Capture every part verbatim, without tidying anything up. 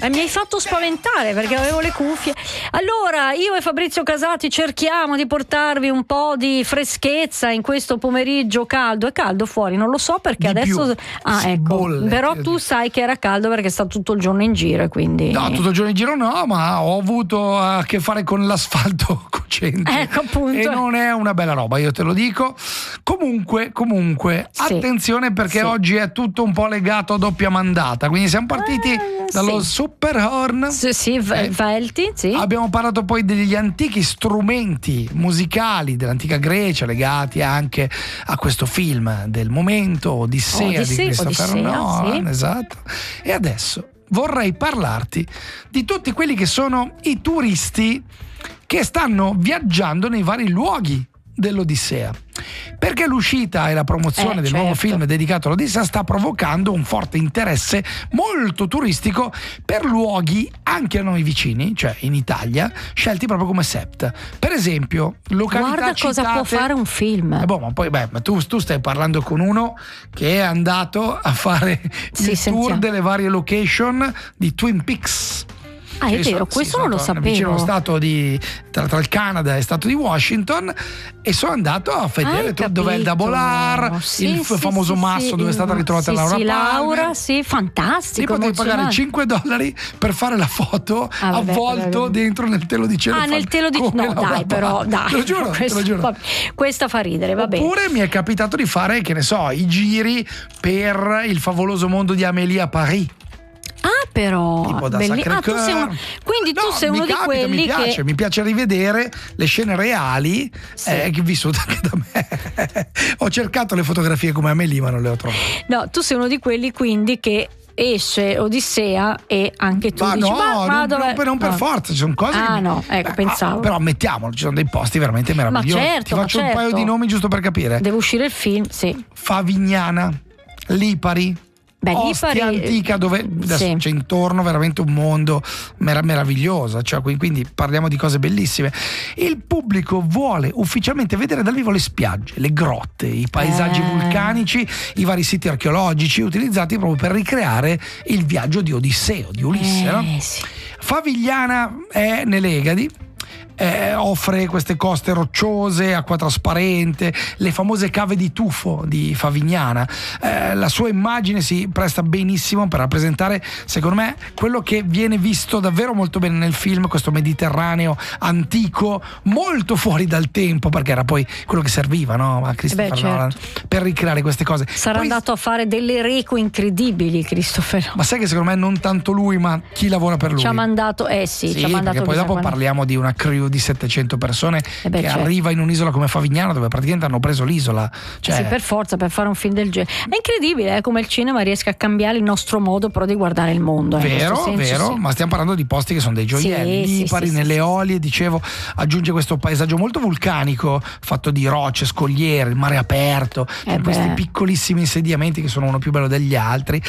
Eh, mi hai fatto spaventare perché avevo le cuffie. Allora, io e Fabrizio Casati cerchiamo di portarvi un po' di freschezza in questo pomeriggio caldo. È caldo fuori? Non lo so perché Di adesso. più. Ah, Si ecco. bolle. Però tu sai che era caldo perché sta tutto il giorno in giro, e quindi. No, tutto il giorno in giro no, ma ho avuto a che fare con l'asfalto cocente. Ecco, appunto. E non è una bella roba, io te lo dico. Comunque, comunque, Sì. attenzione perché Sì. oggi è tutto un po' legato a doppia mandata. Quindi siamo partiti Ah, dallo sì. Superhorn. Sì, sì, v- Eh, Velti, sì. Abbiamo parlato poi degli antichi strumenti musicali dell'antica Grecia legati anche a questo film del momento, Odissea, Odissea, di Christopher Odissea, Nolan, sì. esatto. E adesso vorrei parlarti di tutti quelli che sono i turisti che stanno viaggiando nei vari luoghi dell'Odissea, perché l'uscita e la promozione Eh, del nuovo certo. film dedicato all'Odissea sta provocando un forte interesse molto turistico per luoghi anche a noi vicini, cioè in Italia, scelti proprio come sept. Per esempio, località Guarda cosa citate- può fare un film. Eh, boh, ma poi beh, ma tu, tu stai parlando con uno che è andato a fare Sì, il sentiamo. tour delle varie location di Twin Peaks. Ah, è Io sono- vero, sì, questo sono non lo andato vicino sapevo. allo stato di tra, tra il Canada e il stato di Washington e sono andato a vedere Hai tu- dov'è il capito? Double R, Sì, il sì, famoso sì, masso sì, dove è stata il- ritrovata sì, Laura sì, Palmer. Laura, sì, Lì fantastico. potevi pagare emozionante. cinque dollari per fare la foto Ah, vabbè, avvolto vabbè. dentro nel telo di cielo. Ah, nel telo di come no, Laura dai, però, Palmer. dai. Te lo giuro, te Questo- lo giuro. vabbè, questa fa ridere, va bene. Oppure mi è capitato di fare, che ne so, i giri per il favoloso mondo di Amélie a Paris. Ah, però. Tipo da belli- ah, tu Sacré-Cœur. sei uno... Quindi tu No, sei mi uno capita, di quelli mi piace, che. mi piace rivedere le scene reali Sì. eh, che vissute anche da me. Ho cercato le fotografie come Amélie, ma non le ho trovate. No, tu sei uno di quelli quindi che esce Odissea e anche tu Ma dici, no, ma, ma non, dove... non per, non per no. forza, ci sono cose Ah, che- no, ecco, Beh, pensavo. ah, però ammettiamolo, ci sono dei posti veramente meravigliosi. certo, Ti ma faccio un certo. paio di nomi giusto per capire. Deve uscire il film, sì. Favignana, Lipari, Beh, Ostia Lipari- antica, dove adesso sì. c'è intorno veramente un mondo merav- meraviglioso, cioè, quindi, quindi parliamo di cose bellissime. Il pubblico vuole ufficialmente vedere dal vivo le spiagge, le grotte, i paesaggi Eh. vulcanici, i vari siti archeologici utilizzati proprio per ricreare il viaggio di Odisseo, di Ulisse, Eh, no? sì. Favigliana è nelle Egadi. Eh, offre queste coste rocciose, acqua trasparente, le famose cave di tufo di Favignana. Eh, la sua immagine si presta benissimo per rappresentare, secondo me, quello che viene visto davvero molto bene nel film, questo Mediterraneo antico, molto fuori dal tempo, perché era poi quello che serviva, no? A Christopher Beh, certo. Nolan per ricreare queste cose. Sarà Poi- andato a fare delle reco incredibili, Christopher. ma sai che secondo me non tanto lui, ma chi lavora per lui. Ci ha mandato, eh sì, Sì, ci ha mandato perché poi chissà dopo quando. parliamo di una crew di settecento persone Eh beh, che certo. arriva in un'isola come Favignana, dove praticamente hanno preso l'isola. Cioè, Sì, per forza, per fare un film del genere. È incredibile eh, come il cinema riesca a cambiare il nostro modo però di guardare il mondo. eh, in vero, questo senso, vero, sì. ma stiamo parlando di posti che sono dei gioielli. Sì, sì, Lipari, sì, sì, nelle sì. Olie, dicevo, aggiunge questo paesaggio molto vulcanico, fatto di rocce, scogliere, il mare aperto, Eh con questi beh. piccolissimi insediamenti che sono uno più bello degli altri.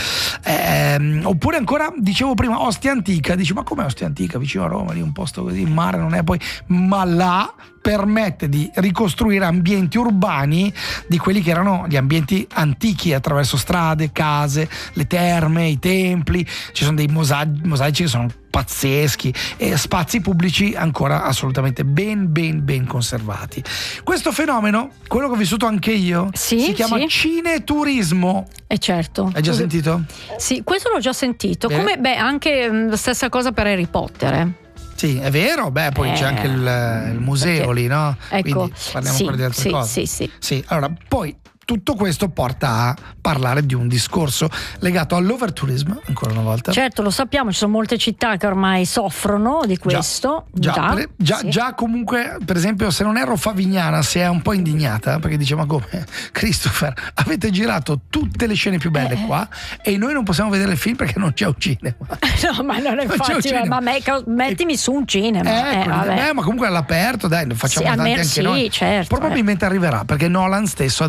Ehm, oppure ancora, dicevo prima, Ostia Antica. Dici, ma com'è Ostia Antica? Vicino a Roma, lì un posto così, il mare non è poi... Ma là permette di ricostruire ambienti urbani di quelli che erano gli ambienti antichi, attraverso strade, case, le terme, i templi. Ci sono dei mosaici, mosaici che sono pazzeschi e spazi pubblici ancora assolutamente ben ben ben conservati. Questo fenomeno, quello che ho vissuto anche io, Sì, si chiama sì. cineturismo. Eh certo. Hai già sentito? Sì, questo l'ho già sentito. Bene. Come, beh, anche mh, stessa cosa per Harry Potter. eh. Sì, è vero. Beh, poi Eh, c'è anche il, il museo perché- lì, no? Ecco, Quindi parliamo sì, ancora di altre sì, cose. sì, sì. Sì, allora, poi tutto questo porta a parlare di un discorso legato all'overtourism, ancora una volta. Certo, lo sappiamo, ci sono molte città che ormai soffrono di questo. Già, già, per- già, sì. già comunque, per esempio, se non erro, Favignana si è un po' indignata perché dice: ma come, Christopher, avete girato tutte le scene più belle Eh. qua e noi non possiamo vedere il film perché non c'è un cinema. No, ma non è Non c'è un facile, cinema. ma me- mettimi su un cinema. Ecco, eh, vabbè. eh, ma comunque all'aperto, dai, lo facciamo Sì, tanti almeno- anche sì, noi. certo, Probabilmente arriverà, perché Nolan stesso ha detto: sai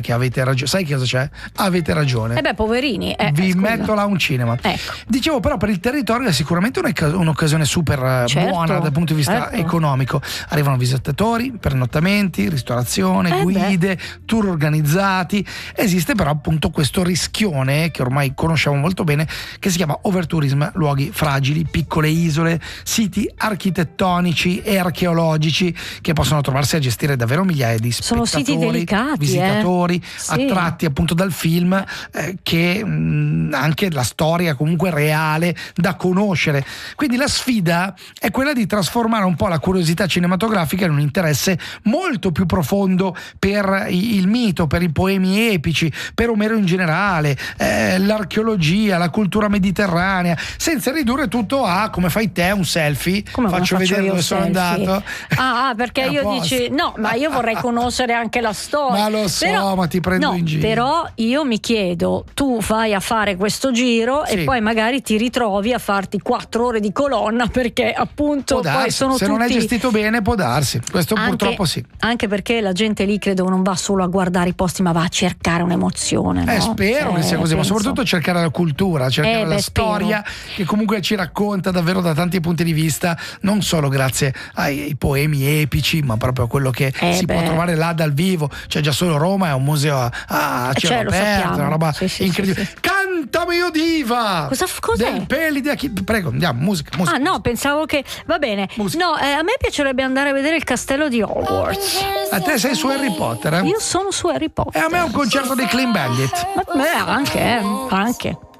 sai che avete ragione. Sai che cosa c'è? Avete ragione. Eh beh, poverini. Eh, Vi scusa. metto là un cinema. Ecco. Dicevo, però, per il territorio è sicuramente un'occasione super certo, buona dal punto di vista certo. economico. Arrivano visitatori, pernottamenti, ristorazione, eh guide, tour organizzati. Esiste però appunto questo rischione che ormai conosciamo molto bene, che si chiama overtourism, luoghi fragili, piccole isole, siti architettonici e archeologici che possono trovarsi a gestire davvero migliaia di spettatori, sono siti delicati, visitatori, eh? Sì. attratti appunto dal film, eh, che mh, anche la storia comunque reale da conoscere. Quindi la sfida è quella di trasformare un po' la curiosità cinematografica in un interesse molto più profondo per il mito, per i poemi epici, per Omero in generale, eh, l'archeologia, la cultura mediterranea, senza ridurre tutto a come fai te un selfie. Come faccio faccio vedere io dove sono selfie? andato. Ah, perché È a io posto. dici no, ma io vorrei conoscere anche la storia. Ma lo so, però, ma ti prendo no, in giro. Però io mi chiedo, tu vai a fare questo giro Sì. e poi magari ti ritrovi a farti quattro ore di colonna perché appunto Può darsi, poi sono se tutti... non è gestito bene può darsi, questo Anche- purtroppo sì. Anche perché la gente lì credo non va solo a guardare i posti, ma va a cercare un'emozione. Eh, no? spero Cioè, che sia così, ma penso. soprattutto cercare la cultura, cercare Eh, la beh, storia che comunque ci racconta davvero da tanti punti di vista, non solo grazie ai, ai poemi epici, ma proprio a quello che Eh, si beh. può trovare là dal vivo. Cioè già solo Roma è un museo a, a Eh, cielo cioè, lo aperto, sappiamo. una roba Sì, sì, incredibile. sì, sì. Cantami o diva! Cosa- cos'è? Del peli di Achille. Prego, andiamo, musica, musica. Ah no, pensavo che va bene. Musica. No, eh, a me piacerebbe andare a vedere il castello di Hogwarts. A te sei su Harry Potter, eh? Io sono su Harry E Potter. a me è un concerto dei Clean Bandit. Ma- beh, anche, eh, anche.